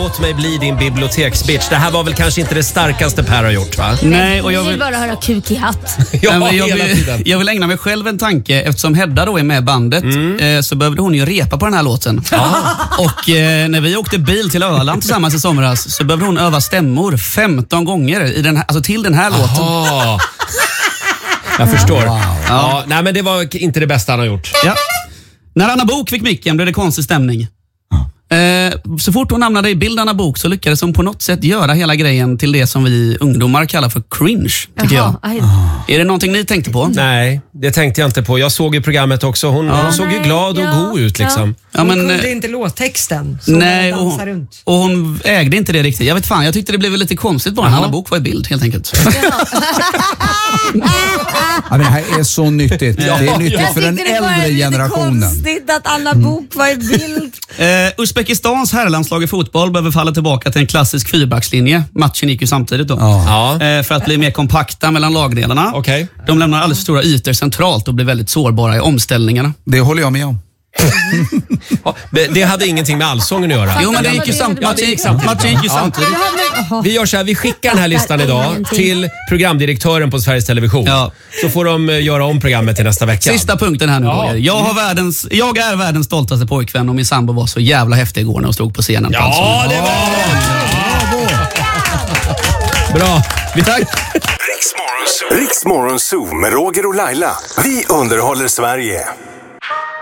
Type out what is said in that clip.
Låt mig bli din biblioteksbitch. Det här var väl kanske inte det starkaste Per har gjort, va? Nej, och jag vill vill bara höra kuk i hatt. Ja, hela tiden. Jag vill ägna mig själv en tanke. Eftersom Hedda då är med i bandet så behövde hon ju repa på den här låten. Och när vi åkte bil till Öland tillsammans i somras så behövde hon öva stämmor 15 gånger i den här, alltså till den här låten. Jag förstår. Wow. Ja, nej, men det var inte det bästa han har gjort. Ja. När Anna Bok fick micken blev det konstig stämning. Så fort hon hamnade i bild Anna Bok så lyckades hon på något sätt göra hela grejen till det som vi ungdomar kallar för cringe, tycker jag. Är det någonting ni tänkte på? Nej, det tänkte jag inte på. Jag såg ju programmet också. Hon såg ju glad och god ut liksom. Ja, hon kunde inte låttexten. Nej, och hon ägde inte det riktigt. Jag vet fan, jag tyckte det blev lite konstigt bara när Anna Bok var i bild, helt enkelt. Ja, det här är så nyttigt. Det är nyttigt för den äldre generationen. Det är konstigt att Anna Bok var i bild. Uzbekistans herrlandslag i fotboll behöver falla tillbaka till en klassisk fyrbackslinje. Matchen gick ju samtidigt då. För att bli mer kompakta mellan lagdelarna. Okay. De lämnar alldeles för stora ytor centralt och blir väldigt sårbara i omställningarna. Det håller jag med om. Det hade ingenting med allsången att göra. Jo, men det gick ju samtidigt. Vi gör så här, vi skickar den här listan idag till programdirektören på Sveriges Television. Så får de göra om programmet till nästa vecka. Sista punkten här nu. Jag är världens stoltaste pojkvän och min sambo var så jävla häftig igår när hon stod på scenen. Ja, det var bra. Vi tack. Riksmorgon Zoo med Roger och Laila. Vi underhåller Sverige.